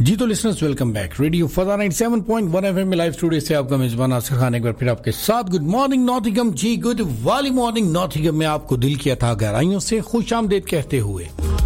जी तो listeners welcome back radio फजा 97.1 FM में live studio से आपका मेजबान आसिर खान एक बार फिर आपके साथ। गुड मॉर्निंग नॉटिंघम जी, गुड वाली मॉर्निंग नॉटिंघम में आपको दिल की अथाह गहराइयों से खुशामदीद कहते हुए